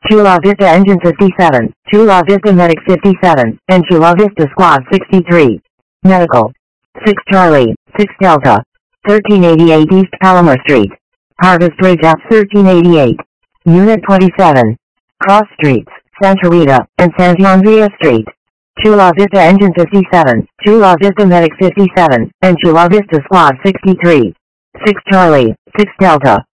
Chula Vista Engine 57, Chula Vista Medic 57, and Chula Vista Squad 63. Medical. 6 Charlie, 6 Delta. 1388 East Palomar Street. Harvest Bridge at 1388. Unit 27. Cross Streets, Santa Rita, and Santa Andrea Street. Chula Vista Engine 57, Chula Vista Medic 57, and Chula Vista Squad 63. 6 Charlie, 6 Delta.